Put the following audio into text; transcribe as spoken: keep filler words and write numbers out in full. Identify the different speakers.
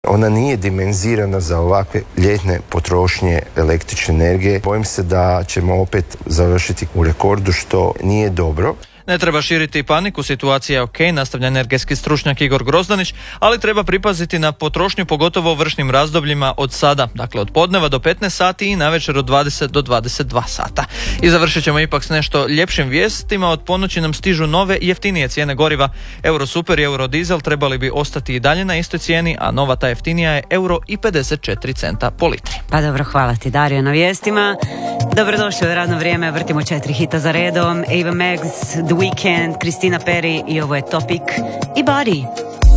Speaker 1: Ona nije dimenzirana za ovakve ljetne potrošnje električne energije. Bojim se da ćemo opet završiti u rekordu, što nije dobro.
Speaker 2: Ne treba širiti paniku, situacija je ok, nastavlja energetski stručnjak Igor Grozdanić, ali treba pripaziti na potrošnju, pogotovo u vršnim razdobljima od sada, dakle od podneva do petnaest sati i navečer od dvadeset do dvadeset dva sata. I završit ćemo ipak s nešto ljepšim vijestima. Od ponoći nam stižu nove jeftinije cijene goriva. Eurosuper i Eurodizel trebali bi ostati i dalje na istoj cijeni, a nova ta jeftinija je euro i pedeset četiri centa po litri.
Speaker 3: Pa dobro, hvala ti Dario na vijestima. Dobrodošli u radno vrijeme, vrtimo četiri hita za redom. Ava Max, The Weeknd, Christina Perry i ovo je Topic i Body.